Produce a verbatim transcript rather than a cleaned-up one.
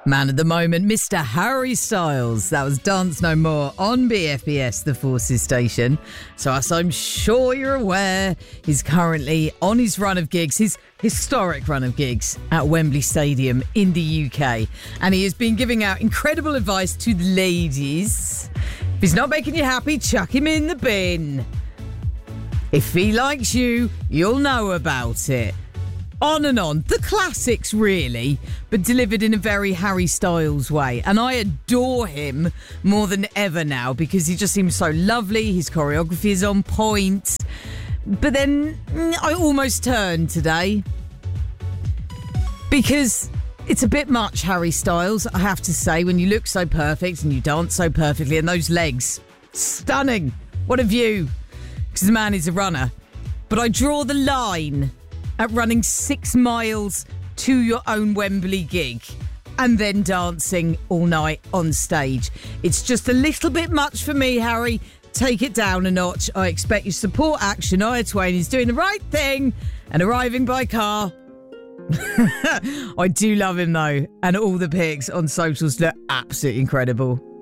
Man of the moment, Mister Harry Styles. That was Dance No More on B F B S, the Forces station. So as I'm sure you're aware, he's currently on his run of gigs, his historic run of gigs at Wembley Stadium in the U K. And he has been giving out incredible advice to the ladies. If he's not making you happy, chuck him in the bin. If he likes you, you'll know about it. On and on. The classics, really, but delivered in a very Harry Styles way. And I adore him more than ever now because he just seems so lovely. His choreography is on point. But then I almost turned today because it's a bit much, Harry Styles, I have to say, when you look so perfect and you dance so perfectly and those legs, stunning. What a view. Because the man is a runner. But I draw the line at running six miles to your own Wembley gig and then dancing all night on stage. It's just a little bit much for me, Harry. Take it down a notch. I expect you to support Action. Shania Twain is doing the right thing and arriving by car. I do love him, though. And all the pics on socials look absolutely incredible.